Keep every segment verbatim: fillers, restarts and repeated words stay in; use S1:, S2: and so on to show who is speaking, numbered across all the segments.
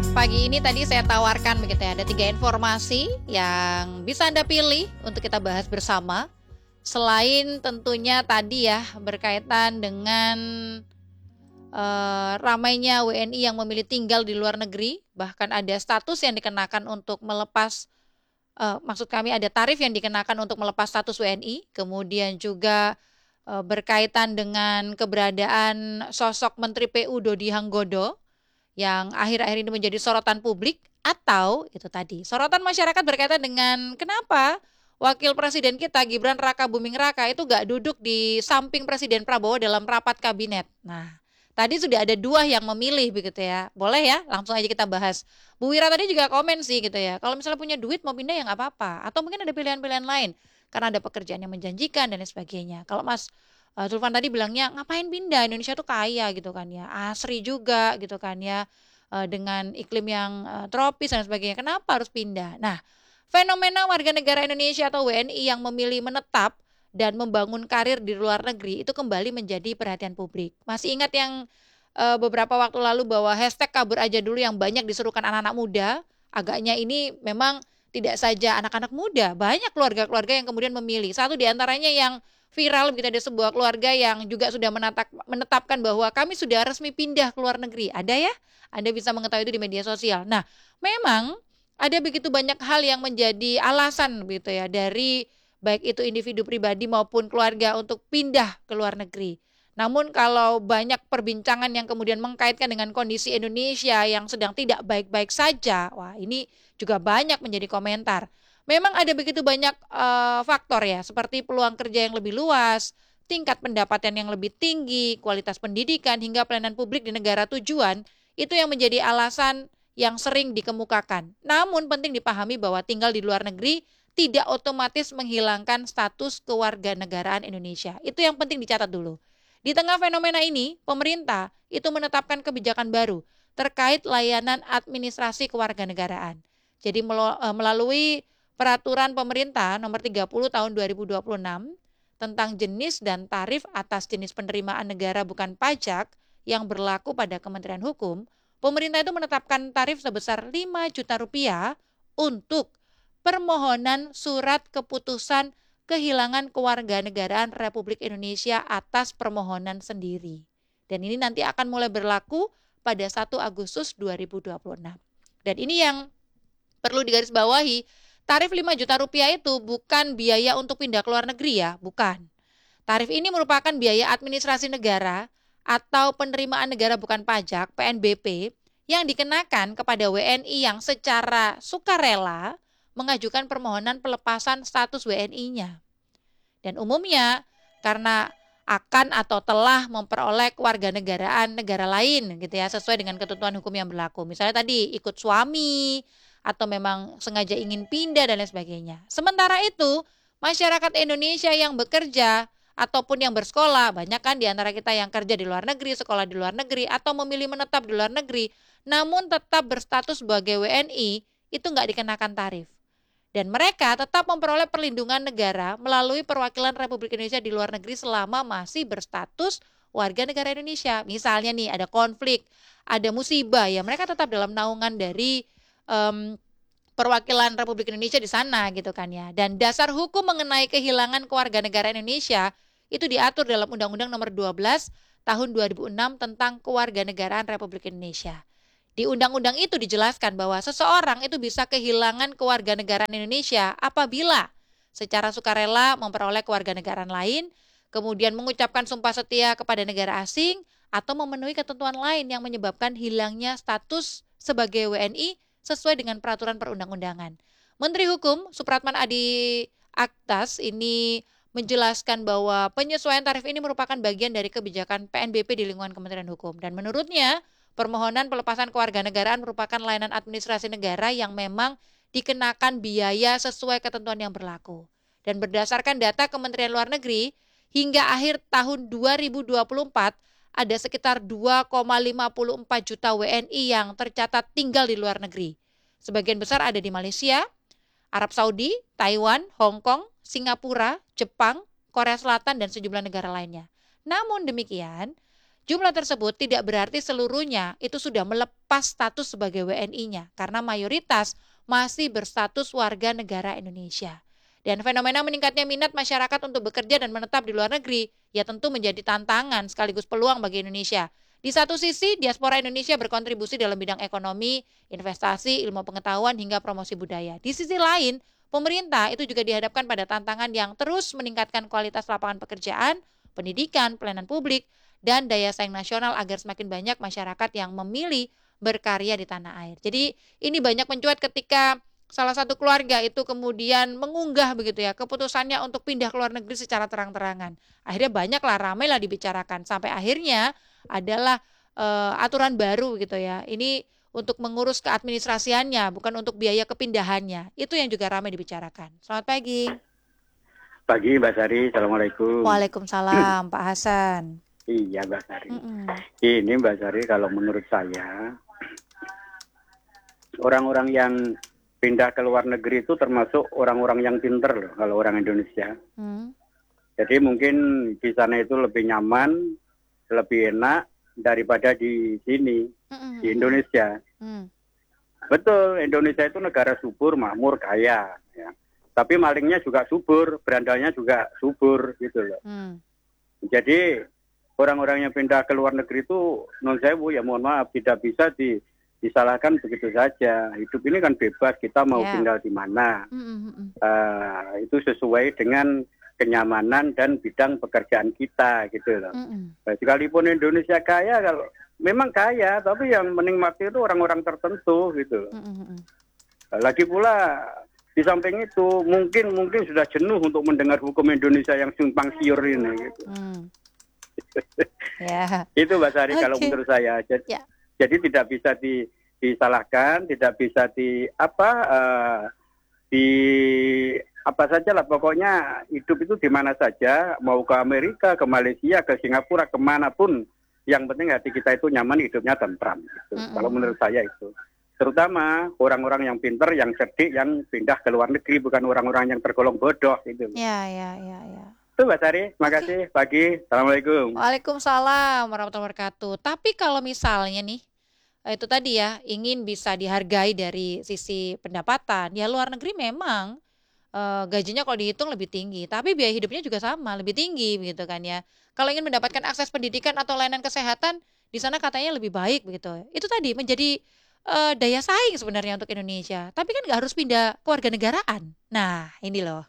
S1: Pagi ini tadi saya tawarkan begitu ya, ada tiga informasi yang bisa Anda pilih untuk kita bahas bersama. Selain tentunya tadi ya berkaitan dengan eh, ramainya W N I yang memilih tinggal di luar negeri, bahkan ada status yang dikenakan untuk melepas, eh, maksud kami ada tarif yang dikenakan untuk melepas status W N I, kemudian juga eh, berkaitan dengan keberadaan sosok Menteri P U Dodi Hanggodo yang akhir-akhir ini menjadi sorotan publik, atau itu tadi sorotan masyarakat berkaitan dengan kenapa wakil presiden kita Gibran Raka Buming Raka itu gak duduk di samping Presiden Prabowo dalam rapat kabinet. Nah, tadi sudah ada dua yang memilih begitu ya. Boleh ya, langsung aja kita bahas. Bu Wira tadi juga komen sih gitu ya. Kalau misalnya punya duit mau pindah ya nggak apa-apa. Atau mungkin ada pilihan-pilihan lain karena ada pekerjaan yang menjanjikan dan lain sebagainya. Kalau Mas uh, Zulfan tadi bilangnya ngapain pindah, Indonesia tuh kaya gitu kan ya, asri juga gitu kan ya, uh, dengan iklim yang uh, tropis dan sebagainya. Kenapa harus pindah? Nah, fenomena warga negara Indonesia atau W N I yang memilih menetap dan membangun karir di luar negeri itu kembali menjadi perhatian publik. Masih ingat yang uh, beberapa waktu lalu bahwa hashtag kabur aja dulu yang banyak diserukan anak-anak muda? Agaknya ini memang tidak saja anak-anak muda, banyak keluarga-keluarga yang kemudian memilih. Satu diantaranya yang viral, begitu, ada sebuah keluarga yang juga sudah menetap, menetapkan bahwa kami sudah resmi pindah ke luar negeri. Ada ya? Anda bisa mengetahui itu di media sosial. Nah, memang ada begitu banyak hal yang menjadi alasan begitu ya dari baik itu individu pribadi maupun keluarga untuk pindah ke luar negeri. Namun kalau banyak perbincangan yang kemudian mengkaitkan dengan kondisi Indonesia yang sedang tidak baik-baik saja, wah ini juga banyak menjadi komentar. Memang ada begitu banyak uh, faktor ya, seperti peluang kerja yang lebih luas, tingkat pendapatan yang lebih tinggi, kualitas pendidikan, hingga pelayanan publik di negara tujuan, itu yang menjadi alasan yang sering dikemukakan. Namun penting dipahami bahwa tinggal di luar negeri tidak otomatis menghilangkan status kewarganegaraan Indonesia. Itu yang penting dicatat dulu. Di tengah fenomena ini, pemerintah itu menetapkan kebijakan baru terkait layanan administrasi kewarganegaraan. Jadi melalui peraturan pemerintah nomor tiga puluh tahun dua ribu dua puluh enam tentang jenis dan tarif atas jenis penerimaan negara bukan pajak yang berlaku pada Kementerian Hukum, pemerintah itu menetapkan tarif sebesar lima juta rupiah untuk permohonan surat keputusan kehilangan kewarganegaraan Republik Indonesia atas permohonan sendiri. Dan ini nanti akan mulai berlaku pada satu Agustus dua ribu dua puluh enam. Dan ini yang perlu digarisbawahi, tarif lima juta rupiah itu bukan biaya untuk pindah ke luar negeri ya, bukan. Tarif ini merupakan biaya administrasi negara atau penerimaan negara bukan pajak, P N B P, yang dikenakan kepada W N I yang secara sukarela mengajukan permohonan pelepasan status W N I-nya. Dan umumnya karena akan atau telah memperoleh kewarganegaraan negara lain gitu ya, sesuai dengan ketentuan hukum yang berlaku. Misalnya tadi ikut suami atau memang sengaja ingin pindah dan lain sebagainya. Sementara itu, masyarakat Indonesia yang bekerja ataupun yang bersekolah, banyak kan di antara kita yang kerja di luar negeri, sekolah di luar negeri, atau memilih menetap di luar negeri, namun tetap berstatus sebagai W N I, itu nggak dikenakan tarif. Dan mereka tetap memperoleh perlindungan negara melalui perwakilan Republik Indonesia di luar negeri selama masih berstatus warga negara Indonesia. Misalnya nih ada konflik, ada musibah, ya mereka tetap dalam naungan dari um, perwakilan Republik Indonesia di sana gitu kan ya. Dan dasar hukum mengenai kehilangan kewarganegaraan Indonesia itu diatur dalam Undang-Undang Nomor dua belas Tahun dua ribu enam tentang Kewarganegaraan Republik Indonesia. Di undang-undang itu dijelaskan bahwa seseorang itu bisa kehilangan kewarganegaraan Indonesia apabila secara sukarela memperoleh kewarganegaraan lain, kemudian mengucapkan sumpah setia kepada negara asing, atau memenuhi ketentuan lain yang menyebabkan hilangnya status sebagai W N I sesuai dengan peraturan perundang-undangan. Menteri Hukum Supratman Adi Aktas ini menjelaskan bahwa penyesuaian tarif ini merupakan bagian dari kebijakan P N B P di lingkungan Kementerian Hukum. Dan menurutnya, permohonan pelepasan kewarganegaraan merupakan layanan administrasi negara yang memang dikenakan biaya sesuai ketentuan yang berlaku. Dan berdasarkan data Kementerian Luar Negeri, hingga akhir tahun dua ribu dua puluh empat, ada sekitar dua koma lima empat juta W N I yang tercatat tinggal di luar negeri. Sebagian besar ada di Malaysia, Arab Saudi, Taiwan, Hong Kong, Singapura, Jepang, Korea Selatan, dan sejumlah negara lainnya. Namun demikian, Jumlah tersebut tidak berarti seluruhnya itu sudah melepas status sebagai W N I-nya karena mayoritas masih berstatus warga negara Indonesia. Dan fenomena meningkatnya minat masyarakat untuk bekerja dan menetap di luar negeri ya tentu menjadi tantangan sekaligus peluang bagi Indonesia. Di satu sisi, diaspora Indonesia berkontribusi dalam bidang ekonomi, investasi, ilmu pengetahuan, hingga promosi budaya. Di sisi lain, pemerintah itu juga dihadapkan pada tantangan yang terus meningkatkan kualitas lapangan pekerjaan, pendidikan, pelayanan publik, dan daya saing nasional agar semakin banyak masyarakat yang memilih berkarya di tanah air. Jadi ini banyak mencuat ketika salah satu keluarga itu kemudian mengunggah begitu ya keputusannya untuk pindah ke luar negeri secara terang-terangan. Akhirnya banyaklah ramai lah dibicarakan sampai akhirnya adalah uh, aturan baru gitu ya. Ini untuk mengurus keadministrasiannya bukan untuk biaya kepindahannya. Itu yang juga ramai dibicarakan. Selamat pagi.
S2: Pagi Mbak Sari, Assalamualaikum.
S1: Waalaikumsalam Pak Hasan.
S2: Iya Mbak Sari.
S1: Mm-mm.
S2: Ini Mbak Sari kalau menurut saya orang-orang yang pindah ke luar negeri itu termasuk orang-orang yang pinter loh kalau orang Indonesia. Mm. Jadi mungkin di sana itu lebih nyaman, lebih enak daripada di sini, mm-mm, di Indonesia. Mm. Betul, Indonesia itu negara subur, makmur, kaya. Ya. Tapi malingnya juga subur, berandalnya juga subur gitu loh. Mm. Jadi orang-orang yang pindah ke luar negeri itu, non sewu ya mohon maaf, tidak bisa di, disalahkan begitu saja. Hidup ini kan bebas, kita mau yeah. tinggal di mana. Mm-hmm. Uh, itu sesuai dengan kenyamanan dan bidang pekerjaan kita gitu loh. Mm-hmm. Nah, sekalipun Indonesia kaya, kalau memang kaya, tapi yang menikmati itu orang-orang tertentu gitu. Mm-hmm. Lagi pula di samping itu mungkin mungkin sudah jenuh untuk mendengar hukum Indonesia yang simpang siur ini gitu. Mm. Yeah. Itu Mbak Sari okay. Kalau menurut saya. Jadi, yeah. jadi tidak bisa di, disalahkan, tidak bisa di apa uh, di apa saja lah, pokoknya hidup itu di mana saja, mau ke Amerika, ke Malaysia, ke Singapura, kemanapun, yang penting hati kita itu nyaman, hidupnya tentram. Gitu. Mm-hmm. Kalau menurut saya itu, terutama orang-orang yang pintar, yang cerdik, yang pindah ke luar negeri, bukan orang-orang yang tergolong bodoh. Gitu.
S1: Ya, ya, ya, ya.
S2: Itu Mbak Sari, terima kasih. Okay. Pagi, Assalamualaikum.
S1: Waalaikumsalam warahmatullahi wabarakatuh. Tapi kalau misalnya nih, itu tadi ya, ingin bisa dihargai dari sisi pendapatan, ya luar negeri memang uh, gajinya kalau dihitung lebih tinggi, tapi biaya hidupnya juga sama, lebih tinggi begitu kan ya. Kalau ingin mendapatkan akses pendidikan atau layanan kesehatan, di sana katanya lebih baik begitu. Itu tadi menjadi uh, daya saing sebenarnya untuk Indonesia. Tapi kan nggak harus pindah kewarganegaraan. Nah, ini loh.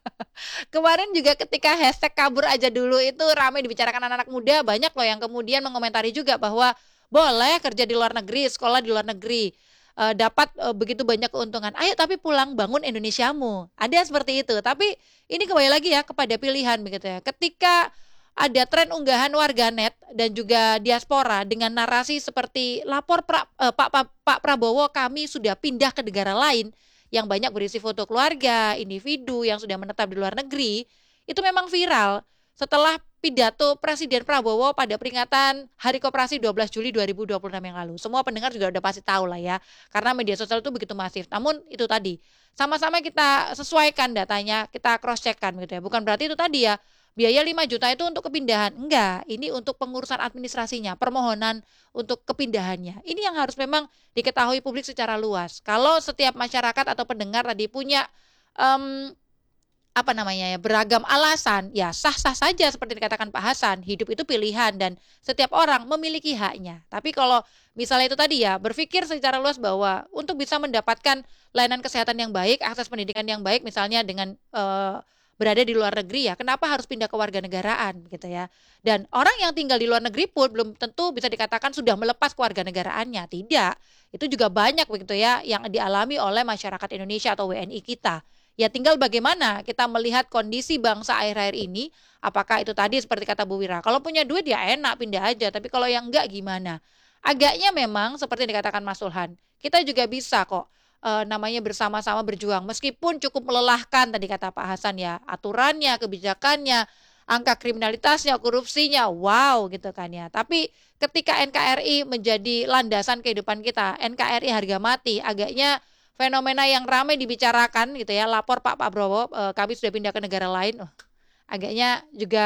S1: Kemarin juga ketika hashtag kabur aja dulu itu ramai dibicarakan anak-anak muda, banyak loh yang kemudian mengomentari juga bahwa boleh kerja di luar negeri, sekolah di luar negeri, uh, dapat uh, begitu banyak keuntungan. Ayo tapi pulang bangun Indonesiamu. Ada seperti itu. Tapi ini kembali lagi ya kepada pilihan begitu ya. Ketika ada tren unggahan warganet dan juga diaspora dengan narasi seperti lapor pra, uh, Pak, Pak, Pak Prabowo kami sudah pindah ke negara lain yang banyak berisi foto keluarga, individu yang sudah menetap di luar negeri, itu memang viral setelah pidato Presiden Prabowo pada peringatan Hari Koperasi dua belas Juli dua ribu dua puluh enam yang lalu. Semua pendengar juga udah pasti tahu lah ya, karena media sosial itu begitu masif. Namun itu tadi, sama-sama kita sesuaikan datanya, kita cross-check-kan gitu ya. Bukan berarti itu tadi ya, biaya lima juta itu untuk kepindahan. Enggak, ini untuk pengurusan administrasinya, permohonan untuk kepindahannya. Ini yang harus memang diketahui publik secara luas. Kalau setiap masyarakat atau pendengar tadi punya um, apa namanya ya, beragam alasan, ya sah-sah saja seperti dikatakan Pak Hasan, hidup itu pilihan dan setiap orang memiliki haknya. Tapi kalau misalnya itu tadi ya, berpikir secara luas bahwa untuk bisa mendapatkan layanan kesehatan yang baik, akses pendidikan yang baik misalnya dengan uh, berada di luar negeri ya, kenapa harus pindah ke warganegaraan gitu ya. Dan orang yang tinggal di luar negeri pun belum tentu bisa dikatakan sudah melepas kewarganegaraannya, tidak. Itu juga banyak begitu ya yang dialami oleh masyarakat Indonesia atau W N I kita. Ya tinggal bagaimana kita melihat kondisi bangsa akhir-akhir ini, apakah itu tadi seperti kata Bu Wira, kalau punya duit ya enak pindah aja, tapi kalau yang enggak gimana? Agaknya memang seperti yang dikatakan Mas Sulhan, kita juga bisa kok e, namanya bersama-sama berjuang, meskipun cukup melelahkan tadi kata Pak Hasan ya, aturannya, kebijakannya, angka kriminalitasnya, korupsinya, wow gitu kan ya. Tapi ketika N K R I menjadi landasan kehidupan kita, N K R I harga mati, agaknya fenomena yang ramai dibicarakan gitu ya, lapor Pak Prabowo e, kami sudah pindah ke negara lain, oh, agaknya juga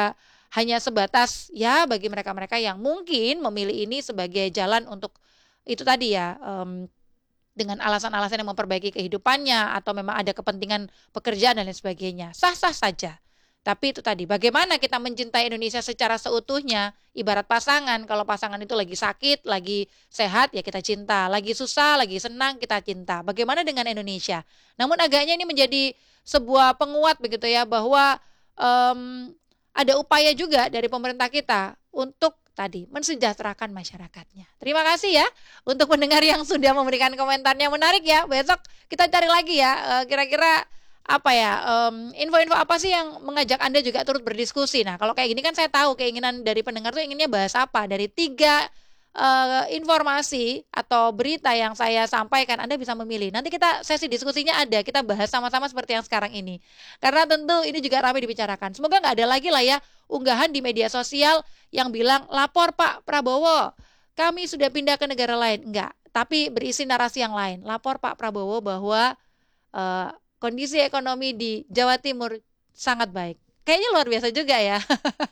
S1: hanya sebatas ya bagi mereka-mereka yang mungkin memilih ini sebagai jalan untuk itu tadi ya, um, dengan alasan-alasan yang memperbaiki kehidupannya atau memang ada kepentingan pekerjaan dan lain sebagainya. Sah-sah saja. Tapi itu tadi, bagaimana kita mencintai Indonesia secara seutuhnya, ibarat pasangan, kalau pasangan itu lagi sakit, lagi sehat, ya kita cinta, lagi susah, lagi senang, kita cinta. Bagaimana dengan Indonesia? Namun agaknya ini menjadi sebuah penguat begitu ya, bahwa um, ada upaya juga dari pemerintah kita untuk tadi mensejahterakan masyarakatnya. Terima kasih ya untuk pendengar yang sudah memberikan komentarnya, menarik ya. Besok kita cari lagi ya, kira-kira apa ya, um, info-info apa sih yang mengajak Anda juga turut berdiskusi. Nah kalau kayak gini kan saya tahu keinginan dari pendengar tuh inginnya bahas apa. Dari tiga uh, informasi atau berita yang saya sampaikan, Anda bisa memilih. Nanti kita sesi diskusinya ada, kita bahas sama-sama seperti yang sekarang ini. Karena tentu ini juga ramai dibicarakan. Semoga gak ada lagi lah ya unggahan di media sosial yang bilang, lapor Pak Prabowo, kami sudah pindah ke negara lain. Enggak, tapi berisi narasi yang lain. Lapor Pak Prabowo bahwa uh, kondisi ekonomi di Jawa Timur sangat baik. Kayaknya luar biasa juga ya.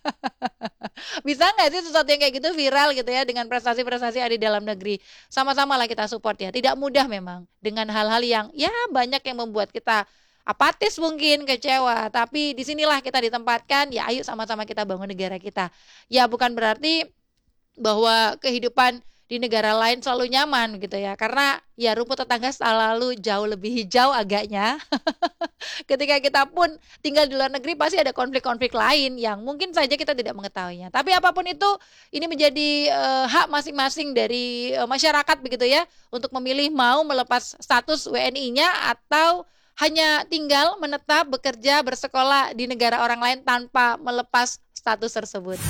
S1: Bisa nggak sih sesuatu yang kayak gitu viral gitu ya, dengan prestasi-prestasi ada di dalam negeri. Sama-sama lah kita support ya. Tidak mudah memang dengan hal-hal yang ya banyak yang membuat kita apatis mungkin, kecewa. Tapi disinilah kita ditempatkan, ya ayo sama-sama kita bangun negara kita. Ya bukan berarti bahwa kehidupan di negara lain selalu nyaman gitu ya, karena ya rumput tetangga selalu jauh lebih hijau agaknya. Ketika kita pun tinggal di luar negeri pasti ada konflik-konflik lain yang mungkin saja kita tidak mengetahuinya. Tapi apapun itu, ini menjadi uh, hak masing-masing dari uh, masyarakat begitu ya, untuk memilih mau melepas status W N I-nya atau hanya tinggal menetap, bekerja, bersekolah di negara orang lain tanpa melepas status tersebut.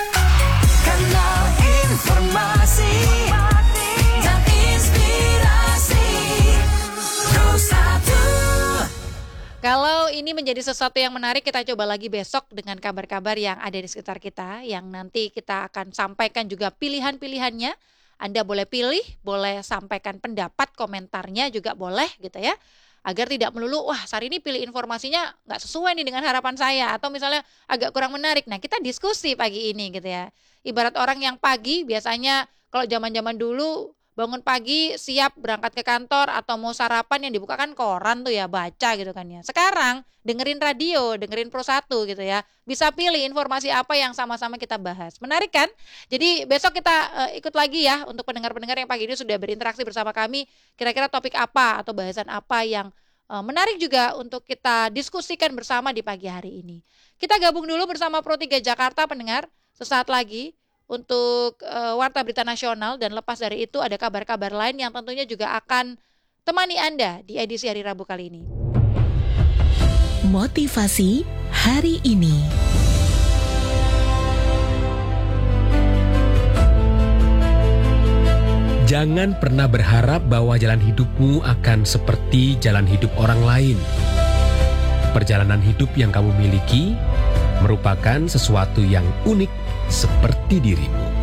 S3: Kanal informasi dan inspirasi satu.
S1: Kalau ini menjadi sesuatu yang menarik, kita coba lagi besok dengan kabar-kabar yang ada di sekitar kita, yang nanti kita akan sampaikan juga pilihan-pilihannya. Anda boleh pilih, boleh sampaikan pendapat, komentarnya juga boleh gitu ya. Agar tidak melulu, wah hari ini pilih informasinya nggak sesuai nih dengan harapan saya, atau misalnya agak kurang menarik. Nah kita diskusi pagi ini gitu ya. Ibarat orang yang pagi biasanya kalau zaman-zaman dulu bangun pagi siap berangkat ke kantor atau mau sarapan yang dibuka kan koran tuh ya, baca gitu kan ya. Sekarang dengerin radio, dengerin Pro satu gitu ya. Bisa pilih informasi apa yang sama-sama kita bahas. Menarik kan? Jadi besok kita uh, ikut lagi ya untuk pendengar-pendengar yang pagi ini sudah berinteraksi bersama kami. Kira-kira topik apa atau bahasan apa yang uh, menarik juga untuk kita diskusikan bersama di pagi hari ini. Kita gabung dulu bersama Pro tiga Jakarta pendengar. Sesaat lagi untuk uh, Warta Berita Nasional, dan lepas dari itu ada kabar-kabar lain yang tentunya juga akan temani Anda di edisi hari Rabu kali ini.
S3: Motivasi hari ini.
S4: Jangan pernah berharap bahwa jalan hidupmu akan seperti jalan hidup orang lain. Perjalanan hidup yang kamu miliki merupakan sesuatu yang unik seperti dirimu.